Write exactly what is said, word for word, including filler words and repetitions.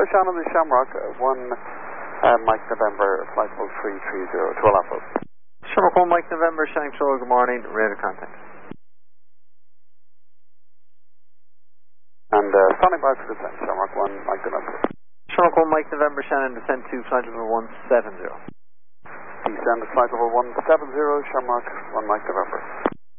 Shannon, the Shamrock, uh, one uh, Mike November, flight level three three zero to Alappo. Shamrock one Mike November, Shannon Control, good morning, radar contact. And uh, standing by for descent, Shamrock one Mike November. Shamrock one Mike November, Shannon, descent to flight level one seven zero. Descend to flight level one seven zero, Shamrock one Mike November.